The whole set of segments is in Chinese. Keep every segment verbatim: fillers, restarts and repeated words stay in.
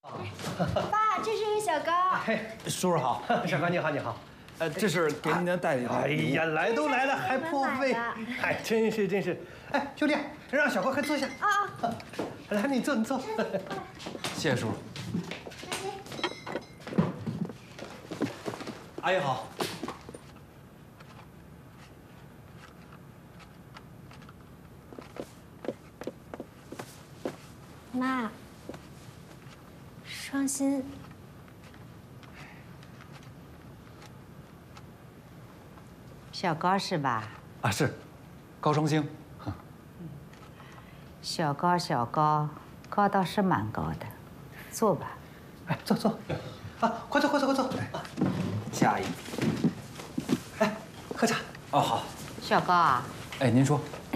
爸，这是给小高。 嘿，叔叔好，小高你好，你好。 呃，这是给您带的。 哎呀，来都来了还破费，哎，真是真是。哎，兄弟，让小高快坐下。啊啊，来，你坐，你坐。 谢谢叔叔。阿姨好。 妈，双薪。 小高是吧？ 啊，是，高双星。 小高，小高，高倒是蛮高的。坐吧。 哎，坐坐。啊，快坐，快坐，快坐。 谢阿姨。 哎，喝茶。 哦，好。 小高啊。 哎，您说。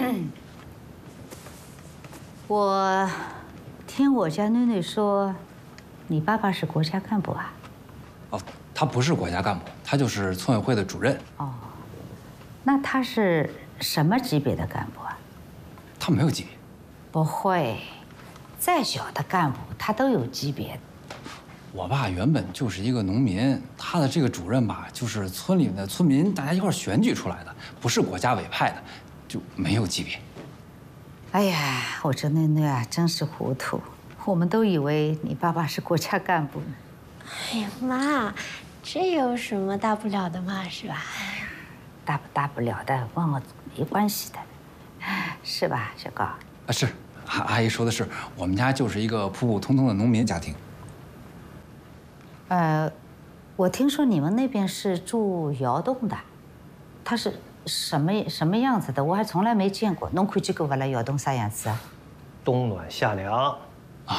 我听我家囡囡说，你爸爸是国家干部啊？ 哦，他不是国家干部，他就是村委会的主任。 哦，那他是什么级别的干部啊？ 他没有级别。 不会，再小的干部他都有级别。 我爸原本就是一个农民，他的这个主任吧，就是村里的村民大家一块选举出来的，不是国家委派的，就没有级别。 哎呀，我这囡囡啊，真是糊涂。我们都以为你爸爸是国家干部呢。 哎呀，妈，这有什么大不了的嘛，是吧？ 大不大不了的，问我没关系的，是吧，小高？ 啊，是，阿阿姨说的是，我们家就是一个普普通通的农民家庭。 呃，我听说你们那边是住窑洞的，它是什么什么样子的？我还从来没见过。侬看见过不啦？窑洞啥样子啊？ 冬暖夏凉。 啊，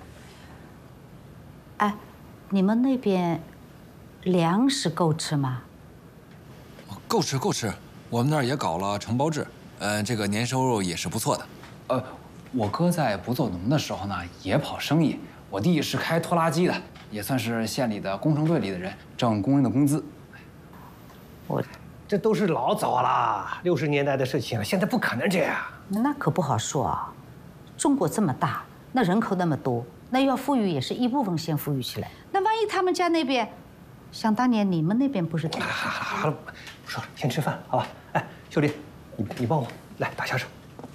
哎，你们那边粮食够吃吗？ 够吃够吃，我们那儿也搞了承包制，呃，这个年收入也是不错的。 呃，我哥在不做农的时候呢，也跑生意。我弟是开拖拉机的，也算是县里的工程队里的人，挣工人的工资。 我这都是老早啦，六十年代的事情了，现在不可能这样。 那可不好说啊。中国这么大，那人口那么多，那要富裕也是一部分先富裕起来。那万一他们家那边，想当年你们那边不是？ 好了好了，不说了，先吃饭，好吧？哎，秀丽，你你帮我来打下手。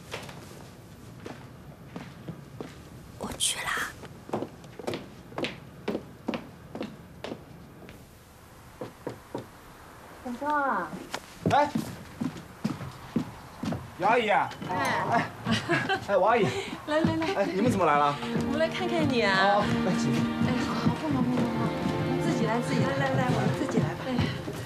我去啦。小高啊。 哎，姚阿姨。哎哎哎，王阿姨。 来来来， 哎，你们怎么来了？ 我们来看看你啊。 啊，来，请坐。 哎，好好，不忙不忙啊，自己来自己来，来来，我们自己来吧。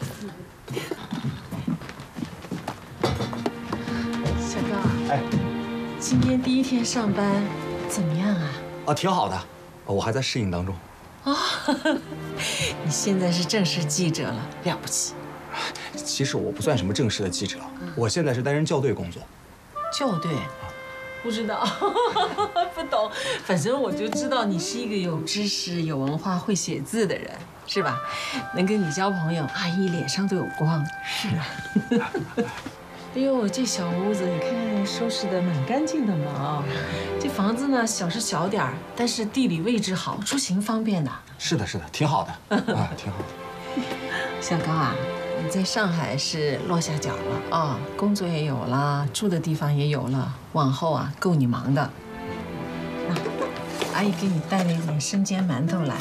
哎，小高啊。哎，今天第一天上班，怎么样啊？ 啊，挺好的，我还在适应当中。 哦，你现在是正式记者了，了不起。 其实我不算什么正式的记者，我现在是担任校对工作。 校对？不知道，不懂。反正我就知道你是一个有知识、有文化、会写字的人，是吧？能跟你交朋友，阿姨脸上都有光。是啊。哎呦，这小屋子你看收拾的蛮干净的嘛。这房子呢小是小点儿，但是地理位置好，出行方便的。 是的，是的，挺好的啊，挺好的。 小高啊，你在上海是落下脚了啊，工作也有了，住的地方也有了，往后啊够你忙的。那阿姨给你带了一点生煎馒头来，